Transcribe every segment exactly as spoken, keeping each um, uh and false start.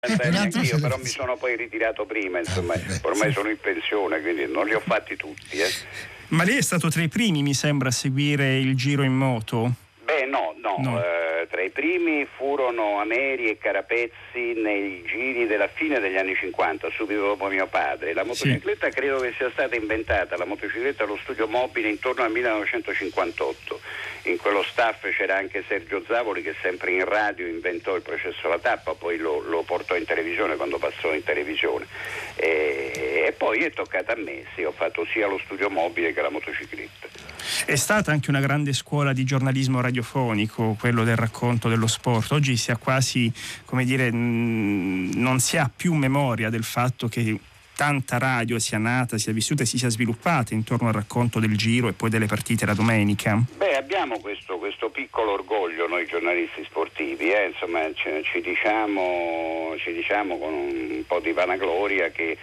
Io però mi sono poi ritirato prima, insomma, ormai sono in pensione, quindi non li ho fatti tutti. Eh. Ma lei è stato tra i primi, mi sembra, a seguire il Giro in moto? Beh no, no, no. Eh, tra i primi furono Ameri e Carapezzi nei giri della fine degli anni cinquanta, subito dopo mio padre. La motocicletta sì. Credo che sia stata inventata, la motocicletta allo studio mobile, intorno al millenovecentocinquantotto. In quello staff c'era anche Sergio Zavoli, che sempre in radio inventò il processo alla tappa, poi lo, lo portò in televisione quando passò in televisione. E, e poi è toccata a me, sì, ho fatto sia lo studio mobile che la motocicletta. È stata anche una grande scuola di giornalismo radiofonico, quello del racconto dello sport. Oggi si ha quasi, come dire, non si ha più memoria del fatto che tanta radio sia nata, sia vissuta e si sia sviluppata intorno al racconto del Giro e poi delle partite la domenica. Beh, abbiamo questo, questo piccolo orgoglio noi giornalisti sportivi, eh? Insomma ci, ci, diciamo, ci diciamo con un po' di vanagloria che,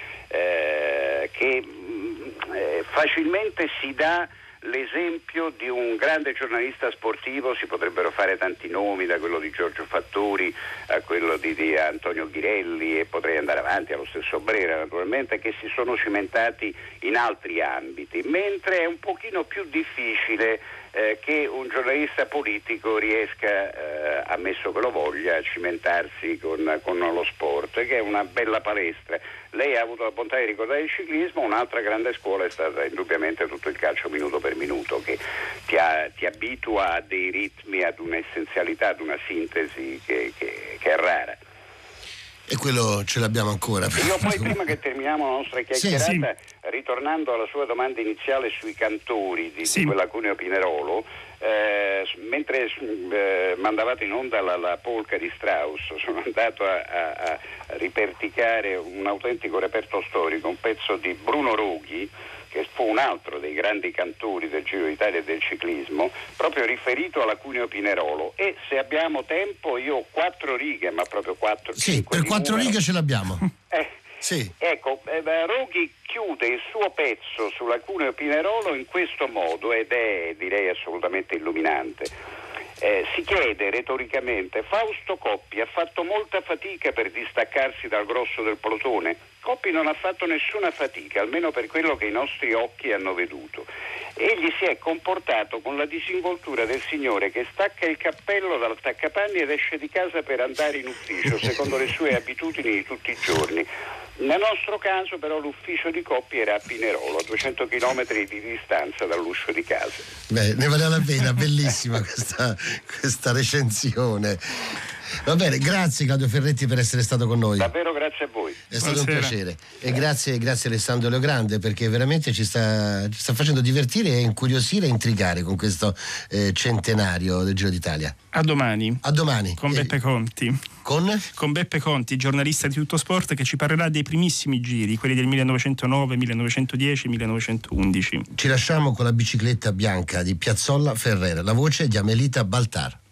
eh, che eh, facilmente si dà l'esempio di un grande giornalista sportivo. Si potrebbero fare tanti nomi, da quello di Giorgio Fattori a quello di, di Antonio Ghirelli, e potrei andare avanti allo stesso Brera naturalmente, che si sono cimentati in altri ambiti, mentre è un pochino più difficile eh, che un giornalista politico riesca, eh, ammesso che lo voglia, a cimentarsi con, con lo sport, che è una bella palestra. Lei ha avuto la bontà di ricordare il ciclismo, un'altra grande scuola è stata indubbiamente tutto il calcio minuto per minuto, che ti, ha, ti abitua a dei ritmi, ad un'essenzialità, ad una sintesi che, che, che è rara. E quello ce l'abbiamo ancora. Io poi, prima che terminiamo la nostra chiacchierata, sì, sì. ritornando alla sua domanda iniziale sui cantori di, sì. di quella Cuneo Pinerolo, eh, mentre eh, mandavate in onda la, la polca di Strauss, sono andato a, a, a riperticare un autentico reperto storico, un pezzo di Bruno Roghi, che fu un altro dei grandi cantori del Giro d'Italia e del ciclismo, proprio riferito alla Cuneo Pinerolo. E se abbiamo tempo, io ho quattro righe, ma proprio quattro. Sì, per quattro numero. righe ce l'abbiamo. Eh, sì. Ecco, eh, Roghi chiude il suo pezzo sulla Cuneo Pinerolo in questo modo, ed è, direi, assolutamente illuminante. Eh, si chiede retoricamente: Fausto Coppi ha fatto molta fatica per distaccarsi dal grosso del pelotone? Coppi non ha fatto nessuna fatica, almeno per quello che i nostri occhi hanno veduto. Egli si è comportato con la disinvoltura del signore che stacca il cappello dal taccapanni ed esce di casa per andare in ufficio, secondo le sue abitudini di tutti i giorni. Nel nostro caso però l'ufficio di Coppi era a Pinerolo, a duecento chilometri di distanza dall'uscio di casa. Beh, ne vale la pena, bellissima questa, questa recensione. Va bene, grazie Claudio Ferretti per essere stato con noi. Davvero grazie a voi. È stato Buonasera. un piacere. E grazie, grazie Alessandro Leogrande, perché veramente ci sta, ci sta facendo divertire e incuriosire e intrigare con questo eh, centenario del Giro d'Italia. A domani. A domani. Con Beppe Conti. Con? Con Beppe Conti, giornalista di Tutto Sport, che ci parlerà dei primissimi giri, quelli del millenovecentonove, millenovecentodieci, millenovecentoundici. Ci lasciamo con la bicicletta bianca di Piazzolla Ferrer, la voce di Amelita Baltar.